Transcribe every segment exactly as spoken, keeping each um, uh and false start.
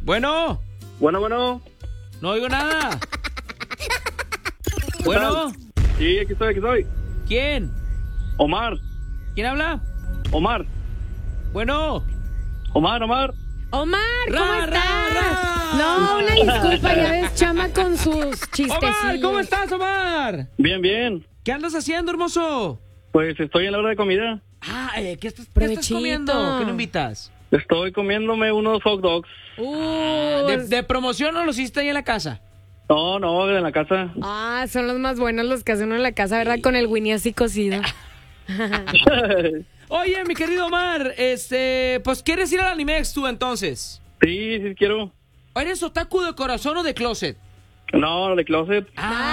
Bueno. Bueno, bueno. No oigo nada. Bueno. Sí, aquí estoy, aquí estoy. ¿Quién? Omar. ¿Quién habla? Omar. Bueno. Omar, Omar. Omar, ¿cómo Ra, estás? ra, ra. No, una disculpa, ya ves, Chama con sus chistecillos. Omar, ¿cómo estás, Omar? Bien, bien. ¿Qué andas haciendo, hermoso? Pues estoy en la hora de comida. Ah, eh, ¿qué, estás, ¿qué estás Provechito. comiendo? ¿Qué no invitas? Estoy comiéndome unos hot dogs. Uh, ¿De, de promoción o los hiciste ahí en la casa? No, no, en la casa. Ah, son los más buenos los que hace uno en la casa, ¿verdad? Con el Winnie así cocido. Oye, mi querido Omar, este, pues ¿quieres ir al Animex tú entonces? Sí, sí quiero. ¿Eres otaku de corazón o de closet? No, de closet.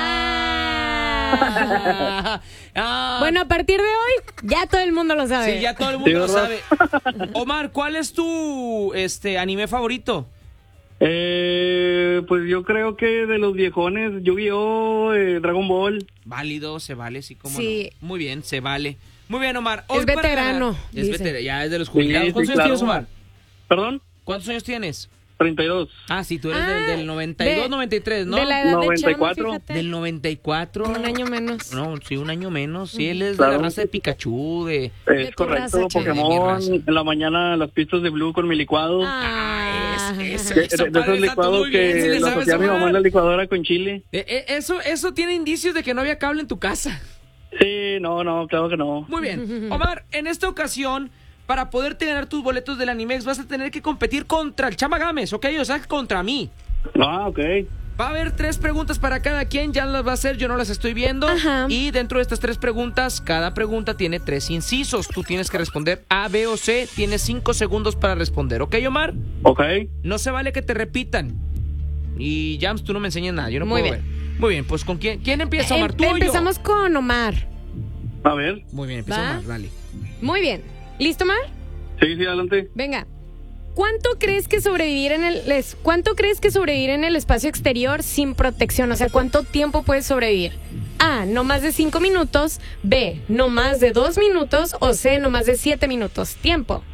Ah, ah, Bueno, a partir de hoy, ya todo el mundo lo sabe. sí, ya todo el mundo Sí, lo ¿verdad? sabe. Omar, ¿cuál es tu este anime favorito? Eh, pues yo creo que de los viejones, Yu-Gi-Oh, eh, Dragon Ball. Válido, se vale, sí, como Sí. no. Muy bien, se vale. Muy bien, Omar. Es para veterano, ganar- Es dice. veterano, ya es de los jubilados. Sí, sí, ¿Cuántos años claro. tienes, Omar? ¿Perdón? ¿Cuántos años tienes? treinta y dos. Ah, sí, tú eres Ah, del, del noventa y dos, de- noventa y tres, ¿no? De la edad noventa y de cuatro. Chama, fíjate. Del noventa y cuatro. Un año menos. No, sí, un año menos. Sí, él es de Claro. la raza de Pikachu, de... De Es tu correcto, raza, Che. De mi Pokémon. raza. En la mañana las pistas de Blue con mi licuado. Ah, es- es- de, eso, de- de padre, esos está todo licuados muy bien, que sí le los sabes, hacía mi mamá Omar. en la licuadora con chile. Eh, eh, eso, eso tiene indicios de que no había cable en tu casa. Sí, no, no, claro que no. Muy bien. Omar, en esta ocasión, para poderte ganar tus boletos del Animex, vas a tener que competir contra el Chama Gámez, ¿ok? O sea, contra mí. Ah, ok. Va a haber tres preguntas para cada quien, ya las va a hacer, yo no las estoy viendo. Ajá. Y dentro de estas tres preguntas, cada pregunta tiene tres incisos. Tú tienes que responder A, B o C. Tienes cinco segundos para responder, ¿ok, Omar? Ok. No se vale que te repitan. Y Jams, tú no me enseñas nada, yo no Muy puedo bien. ver. Muy bien, pues ¿con quién? ¿Quién empieza, Omar? Em- ¿Tú o yo? empezamos con Omar. A ver. Muy bien, empieza ¿Va? Omar, dale. Muy bien. ¿Listo, Omar? Sí, sí, adelante. Venga. ¿Cuánto crees que sobrevivir en el es- cuánto crees que sobrevivir en el espacio exterior sin protección? O sea, ¿cuánto tiempo puedes sobrevivir? A, no más de cinco minutos. B, no más de dos minutos. O C, no más de siete minutos. Tiempo.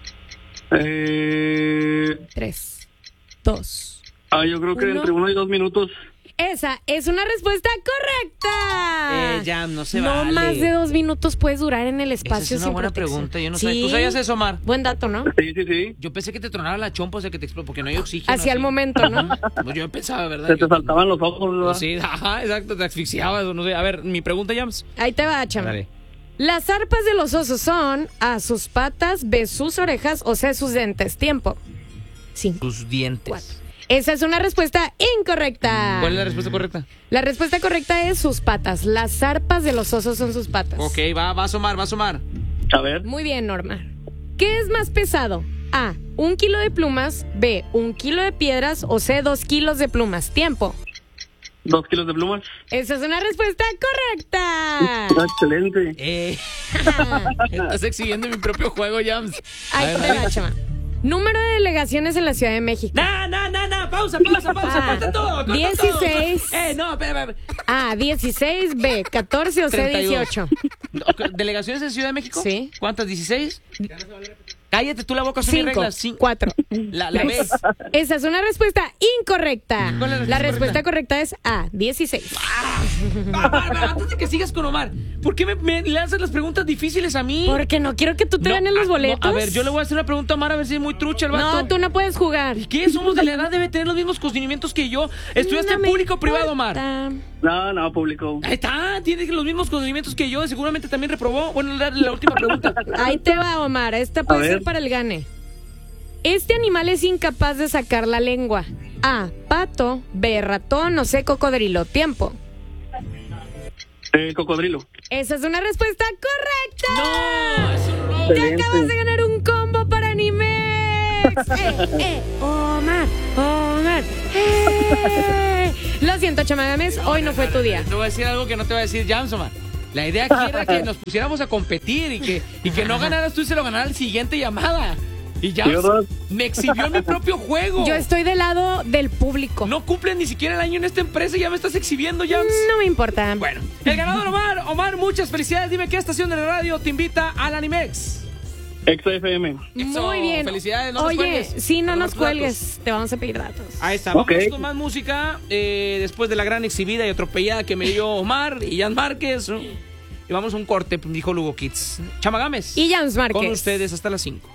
Eh, Tres, dos. ah, yo creo que Uno. entre uno y dos minutos. Esa es una respuesta correcta. Eh, Jam, no se no vale. más de dos minutos puedes durar en el Esa espacio es una sin buena protección. pregunta, yo no Sí. sé. ¿Tú sabías eso, Omar? Buen dato, ¿no? Sí, sí, sí. Yo pensé que te tronaba la chompa, o sea, que te explotó, porque no hay oxígeno. Hacia el así. momento, ¿no? Pues yo pensaba, ¿verdad? Se te Yo- saltaban los ojos, ¿verdad? Sí, ajá, exacto, te asfixiabas, o no sé. A ver, mi pregunta, Jams. Ahí te va, chama. Dale. Las arpas de los osos son A, sus patas, B, sus orejas o C, sus dientes. Tiempo. Cinco. Tus dientes. Cuatro. Esa es una respuesta incorrecta. ¿Cuál es la respuesta correcta? La respuesta correcta es sus patas. Las arpas de los osos son sus patas. Ok, va, va a asomar, va a asomar. A ver. Muy bien, Norma. ¿Qué es más pesado? A, un kilo de plumas, B, un kilo de piedras o C, dos kilos de plumas. Tiempo. Dos kilos de plumas. Esa es una respuesta correcta. Ah, excelente. Eh, estás exhibiendo mi propio juego, Jams. A Ahí ver, te dale. va, chama. Número de delegaciones en la Ciudad de México. No, no, no, no, pausa, pausa, pausa, Ah, corta todo, corta dieciséis. todo. Eh, no, espera, espera. A, dieciséis, B, catorce o C, treinta y dos. dieciocho. Ok, ¿delegaciones en Ciudad de México? Sí. ¿Cuántas? ¿dieciséis? Cállate tú la boca, son mis Cinco, reglas. Cin- cuatro. La, la ves. Esa es una respuesta incorrecta. ¿Cuál es la La respuesta respuesta correcta es A, dieciséis. Antes de que sigas con Omar, ¿por qué me, me lanzas las preguntas difíciles a mí? Porque no quiero que tú te No, ganes los ah, boletos. no, a ver, yo le voy a hacer una pregunta a Omar a ver si es muy trucha el vato. No, tú no puedes jugar. ¿Qué? Somos de la edad, debe tener los mismos conocimientos que yo. ¿Estudiaste No me público o privado, Omar? importa. No, no, público. Ahí está, tiene los mismos conocimientos que yo. Seguramente también reprobó. Bueno, la, la última pregunta. Ahí te va, Omar. Esta puede A ser ver. para el gane. Este animal es incapaz de sacar la lengua. A, pato. B, ratón o C, cocodrilo. Tiempo. Eh, cocodrilo. Esa es una respuesta correcta. No, eso no. Te Excelente. acabas de ganar un combo para Animex. eh, eh, Omar, Omar. Eh. Lo siento, chamagames, hoy no fue tu día. Te voy a decir algo que no te va a decir Jams, Omar. La idea aquí era que nos pusiéramos a competir y que, y que no ganaras tú y se lo ganara la siguiente llamada. Y Jams ¿verdad? me exhibió en mi propio juego. Yo estoy del lado del público. No cumplen ni siquiera el año en esta empresa y ya me estás exhibiendo, Jams. No me importa. Bueno, el ganador Omar. Omar, muchas felicidades. Dime qué estación de la radio te invita al Animex. Exa F M. Eso, Muy bien. felicidades, no nos Oye, cuelgues. sí, no Te nos damos cuelgues. datos. Te vamos a pedir datos. Ahí está, vamos Ok. con más música. eh, después de la gran exhibida y atropellada que me dio Omar y Jan Márquez. ¿no? Y vamos a un corte, dijo Lugo Kids. Chamagames. Y Jans Márquez. Con ustedes hasta las cinco.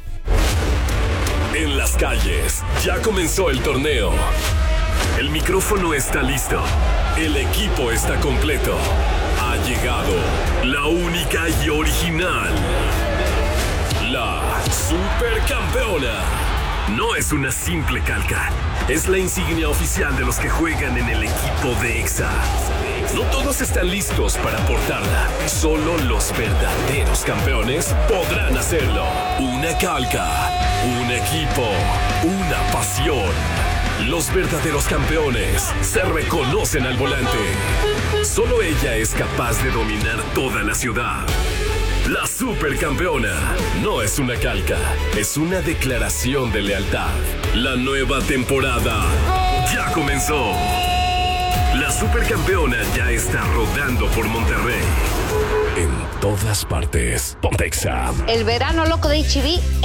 En las calles, ya comenzó el torneo. El micrófono está listo. El equipo está completo. Ha llegado la única y original. La Supercampeona. No es una simple calca. Es la insignia oficial de los que juegan en el equipo de Exa. No todos están listos para portarla. Solo los verdaderos campeones podrán hacerlo. Una calca, un equipo, una pasión. Los verdaderos campeones se reconocen al volante. Solo ella es capaz de dominar toda la ciudad. La Supercampeona no es una calca, es una declaración de lealtad. La nueva temporada ya comenzó. La Supercampeona ya está rodando por Monterrey. En todas partes, Pontexa. El verano loco de H B